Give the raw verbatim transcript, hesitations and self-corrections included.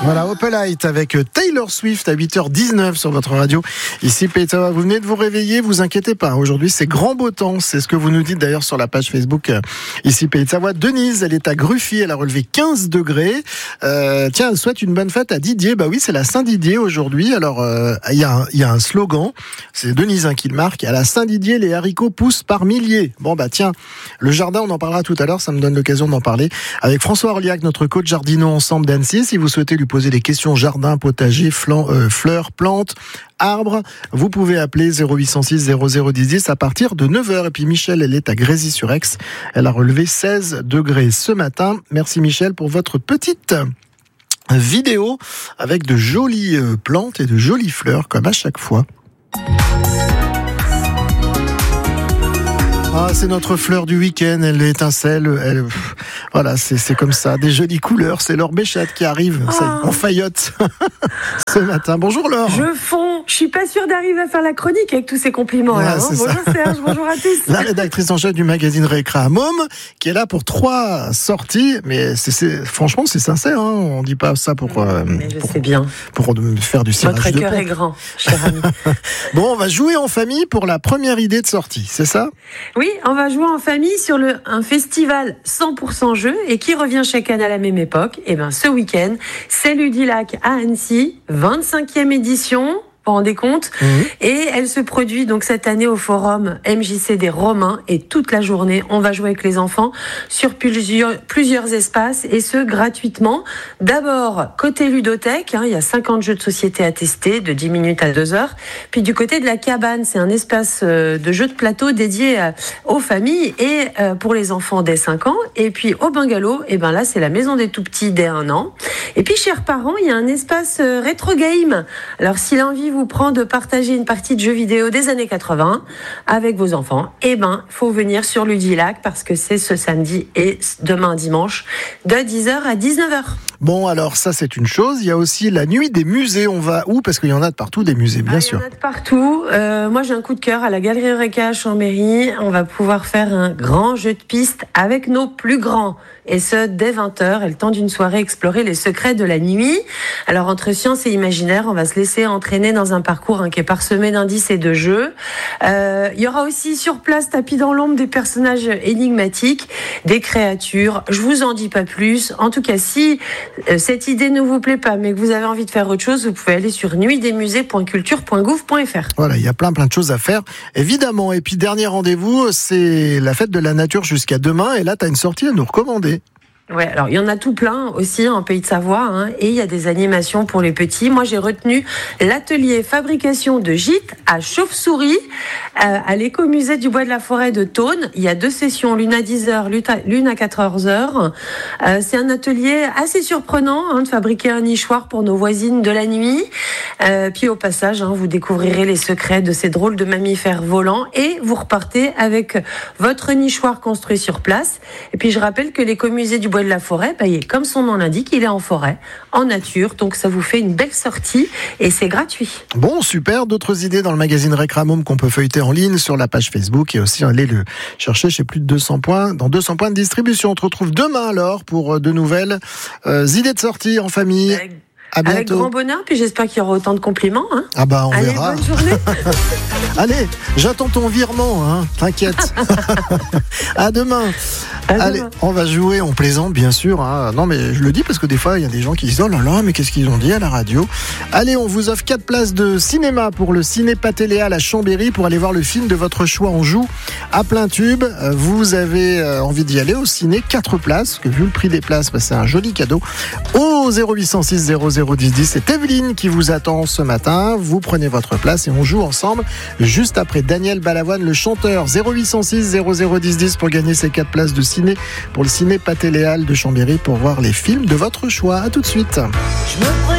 Voilà, Opelite avec Taylor Swift à huit heures dix-neuf sur votre radio. Ici Pétawa, vous venez de vous réveiller, vous inquiétez pas. Aujourd'hui, c'est grand beau temps. C'est ce que vous nous dites d'ailleurs sur la page Facebook ici Pétawa. Denise, elle est à Gruffy, elle a relevé quinze degrés. Euh, tiens, elle souhaite une bonne fête à Didier. Bah oui, c'est la Saint-Didier aujourd'hui. Alors, euh, il y a un, il y a un slogan. C'est Denise hein, qui le marque. À la Saint-Didier, les haricots poussent par milliers. Bon bah tiens, le jardin, on en parlera tout à l'heure. Ça me donne l'occasion d'en parler avec François Orliac, notre coach jardino ensemble d'Annecy. Si vous souhaitez lui poser des questions jardin, potager, flan, euh, fleurs, plantes, arbres, vous pouvez appeler zéro huit cent six zéro zéro dix dix à partir de neuf heures. Et puis Michel, elle est à Grésy-sur-Aix. Elle a relevé seize degrés ce matin. Merci Michel pour votre petite vidéo avec de jolies plantes et de jolies fleurs comme à chaque fois. Ah, c'est notre fleur du week-end, elle étincelle, elle, pff, voilà, c'est, c'est comme ça, des jolies couleurs, c'est Laure Béchette qui arrive, oh. Ça, en faillotte ce matin. Bonjour Laure. Je fonds, je suis pas sûre d'arriver à faire la chronique avec tous ces compliments. Ouais, là, hein. Bonjour ça. Serge, bonjour à tous. La rédactrice en chef du magazine Récré à Môme, qui est là pour trois sorties, mais c'est, c'est, franchement c'est sincère, hein. On dit pas ça pour, euh, mais je pour, sais bien. pour faire du cirage Votre de cœur pompe. est grand, cher ami. Bon, on va jouer en famille pour la première idée de sortie, c'est ça ? Oui, on va jouer en famille sur le, un festival cent pour cent jeu et qui revient chaque année à la même époque. Et ben, ce week-end, c'est Ludilac à Annecy, vingt-cinquième édition. Vous vous rendez compte ? Mmh. Et elle se produit donc cette année au forum M J C des Romains et toute la journée, on va jouer avec les enfants sur plusieurs, plusieurs espaces et ce gratuitement. D'abord, côté ludothèque, hein, il y a cinquante jeux de société à tester de dix minutes à deux heures. Puis du côté de la cabane, c'est un espace de jeux de plateau dédié aux familles et pour les enfants dès cinq ans. Et puis au bungalow, et ben là, c'est la maison des tout-petits dès un an. Et puis, chers parents, il y a un espace rétro game. Alors, si l'envie vous prend de partager une partie de jeux vidéo des années quatre-vingts avec vos enfants, eh ben, faut venir sur Ludilac parce que c'est ce samedi et demain dimanche de dix heures à dix-neuf heures. Bon, alors ça c'est une chose. Il y a aussi la nuit des musées. On va où ? Parce qu'il y en a de partout des musées, bien ah, sûr. Il y en a de partout. Euh, moi, j'ai un coup de cœur à la Galerie Eureka à Chambéry. On va pouvoir faire un grand jeu de piste avec nos plus grands. Et ce, dès vingt heures, et le temps d'une soirée, explorer les secrets de la nuit. Alors, entre science et imaginaire, on va se laisser entraîner dans un parcours hein, qui est parsemé d'indices et de jeux. Euh, il y aura aussi sur place, tapis dans l'ombre, des personnages énigmatiques, des créatures. Je vous en dis pas plus. En tout cas, si euh, cette idée ne vous plaît pas, mais que vous avez envie de faire autre chose, vous pouvez aller sur nuit des musées point culture point gouv point f r. Voilà, il y a plein plein de choses à faire, évidemment. Et puis, dernier rendez-vous, c'est la fête de la nature jusqu'à demain. Et là, tu as une sortie à nous recommander. Ouais, alors il y en a tout plein aussi en Pays de Savoie, hein, et il y a des animations pour les petits. Moi, j'ai retenu l'atelier fabrication de gîtes à chauve-souris euh, à l'écomusée du Bois de la Forêt de Thônes. Il y a deux sessions, l'une à dix heures, l'une à quatorze heures. Euh, c'est un atelier assez surprenant hein, de fabriquer un nichoir pour nos voisines de la nuit. Euh, puis au passage, hein, vous découvrirez les secrets de ces drôles de mammifères volants et vous repartez avec votre nichoir construit sur place. Et puis je rappelle que l'écomusée du Bois de la Forêt, bah, comme son nom l'indique, il est en forêt, en nature, donc ça vous fait une belle sortie et c'est gratuit. Bon, super, d'autres idées dans le magazine Récré à Môme qu'on peut feuilleter en ligne sur la page Facebook et aussi aller le chercher chez plus de deux cents points, dans deux cents points de distribution. On te retrouve demain alors pour de nouvelles euh, idées de sortie en famille. Avec, à bientôt. Avec grand bonheur, puis j'espère qu'il y aura autant de compliments. Hein. Ah bah on Allez, verra. Bonne journée. Allez, j'attends ton virement, hein, t'inquiète. À demain. À Allez, demain. on va jouer, on plaisante bien sûr. Hein. Non mais je le dis parce que des fois il y a des gens qui disent oh là là mais qu'est-ce qu'ils ont dit à la radio. Allez, on vous offre quatre places de cinéma pour le Ciné Patéléal à Chambéry pour aller voir le film de votre choix. On joue à plein tube. Vous avez envie d'y aller au ciné, quatre places, parce que vu le prix des places, bah, c'est un joli cadeau. Au zéro huit cent six zéro zéro dix dix, c'est Evelyne qui vous attend ce matin. Vous prenez votre place et on joue ensemble juste après Daniel Balavoine, le chanteur. Zéro huit cent six zéro zéro dix dix pour gagner ces quatre places de ciné pour le Ciné Patéléal de Chambéry pour voir les films de votre choix. À tout de suite.